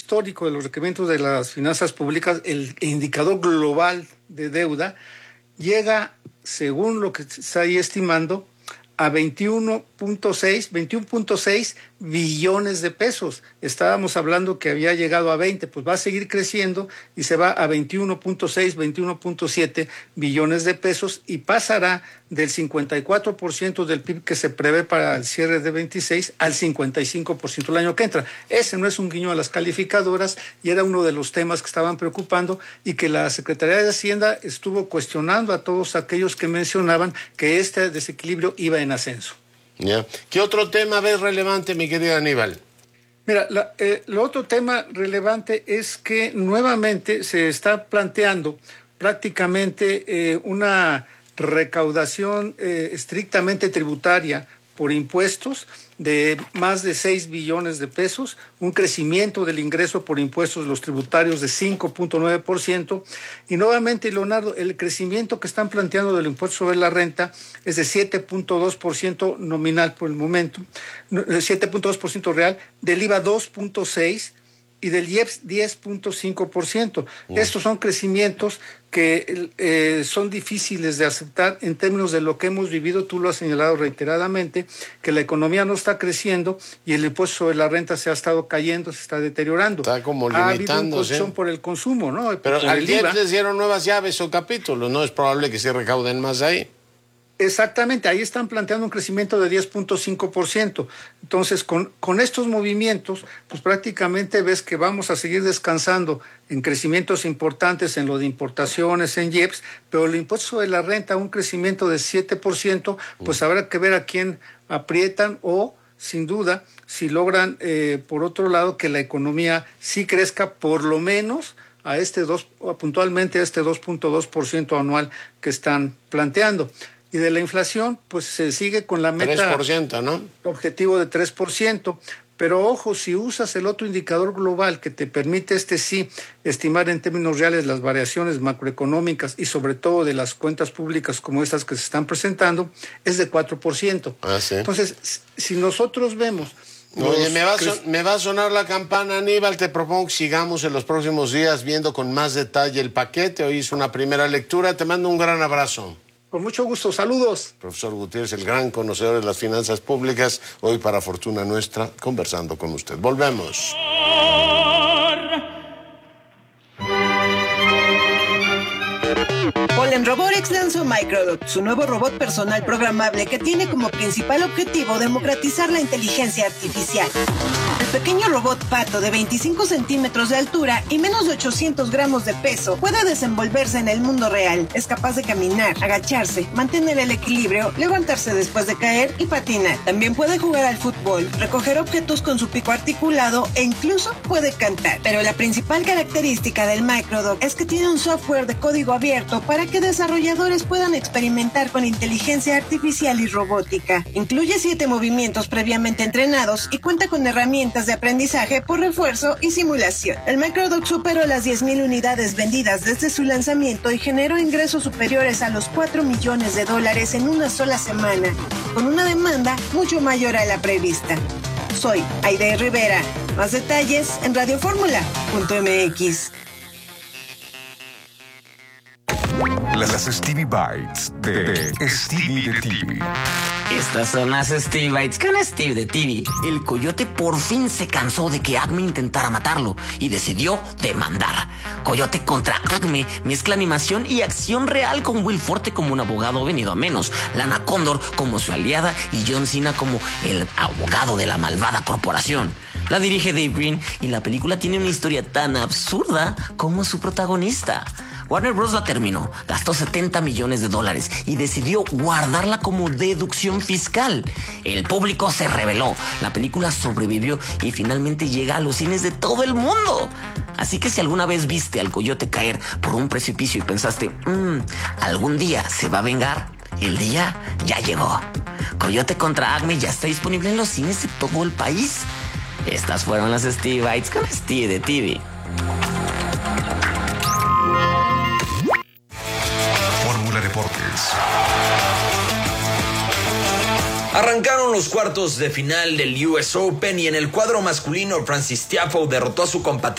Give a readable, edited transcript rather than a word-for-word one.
histórico de los requerimientos de las finanzas públicas, el indicador global de deuda llega, según lo que se está ahí estimando, a 21.6 billones de pesos. Estábamos hablando que había llegado a 20, pues va a seguir creciendo y se va a 21.6, 21.7 billones de pesos y pasará del 54% del PIB que se prevé para el cierre de 26 al 55% el año que entra. Ese no es un guiño a las calificadoras y era uno de los temas que estaban preocupando y que la Secretaría de Hacienda estuvo cuestionando a todos aquellos que mencionaban que este desequilibrio iba en ascenso. Yeah. ¿Qué otro tema ves relevante, mi querido Aníbal? Mira, lo otro tema relevante es que nuevamente se está planteando prácticamente una recaudación estrictamente tributaria por impuestos de más de 6 billones de pesos, un crecimiento del ingreso por impuestos de los tributarios de 5.9%, y nuevamente, Leonardo, el crecimiento que están planteando del impuesto sobre la renta es de 7.2% nominal por el momento, 7.2% real, del IVA 2.6%, y del IEPS 10.5%. Estos son crecimientos que son difíciles de aceptar en términos de lo que hemos vivido. Tú lo has señalado reiteradamente, que la economía no está creciendo y el impuesto sobre la renta se ha estado cayendo, se está deteriorando. Está como limitándose. Ha habido impulsión por el consumo, ¿no? Pero por al IEPS les dieron nuevas llaves o capítulos, ¿no? Es probable que se recauden más ahí. Exactamente, ahí están planteando un crecimiento de 10.5%. Entonces, con estos movimientos, pues prácticamente ves que vamos a seguir descansando en crecimientos importantes en lo de importaciones, en IEPS, pero el impuesto sobre la renta, un crecimiento de 7%, pues habrá que ver a quién aprietan o, sin duda, si logran, por otro lado, que la economía sí crezca por lo menos puntualmente a este 2.2% anual que están planteando. Y de la inflación, pues se sigue con la meta 3%, ¿no? Objetivo de 3%. Pero ojo, si usas el otro indicador global que te permite estimar en términos reales las variaciones macroeconómicas y sobre todo de las cuentas públicas como estas que se están presentando, es de 4%. Ah, sí. Entonces, si nosotros vemos... Oye, me va a sonar la campana, Aníbal. Te propongo que sigamos en los próximos días viendo con más detalle el paquete. Hoy hice una primera lectura. Te mando un gran abrazo. Con mucho gusto, saludos. Profesor Gutiérrez, el gran conocedor de las finanzas públicas, hoy para fortuna nuestra, conversando con usted. Volvemos. Polen Robotics lanzó Microdot, su nuevo robot personal programable que tiene como principal objetivo democratizar la inteligencia artificial. El pequeño robot pato de 25 centímetros de altura y menos de 800 gramos de peso puede desenvolverse en el mundo real. Es capaz de caminar, agacharse, mantener el equilibrio, levantarse después de caer y patinar. También puede jugar al fútbol, recoger objetos con su pico articulado e incluso puede cantar. Pero la principal característica del Microdot es que tiene un software de código abierto para que desarrolladores puedan experimentar con inteligencia artificial y robótica. Incluye 7 movimientos previamente entrenados y cuenta con herramientas de aprendizaje por refuerzo y simulación. El Microdot superó las 10,000 unidades vendidas desde su lanzamiento y generó ingresos superiores a los $4 millones en una sola semana, con una demanda mucho mayor a la prevista. Soy Aide Rivera. Más detalles en radioformula.mx. Las Stevie Bites de Stevie de TV. Estas son las Stevie Bites con Steve de TV. El coyote por fin se cansó de que Acme intentara matarlo y decidió demandar. Coyote contra Acme mezcla animación y acción real con Will Forte como un abogado venido a menos, Lana Condor como su aliada y John Cena como el abogado de la malvada corporación. La dirige Dave Green y la película tiene una historia tan absurda como su protagonista. Warner Bros. La terminó, gastó $70 millones y decidió guardarla como deducción fiscal. El público se rebeló, la película sobrevivió y finalmente llega a los cines de todo el mundo. Así que si alguna vez viste al coyote caer por un precipicio y pensaste, algún día se va a vengar, el día ya llegó. Coyote contra Acme ya está disponible en los cines de todo el país. Estas fueron las Stevie Bites con Steve de TV. Deportes. Arrancaron los cuartos de final del US Open y en el cuadro masculino Francis Tiafoe derrotó a su compatriota